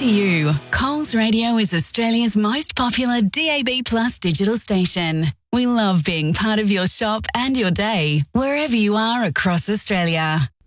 you, Coles Radio is Australia's most popular DAB+ digital station. We love being part of your shop and your day, wherever you are across Australia.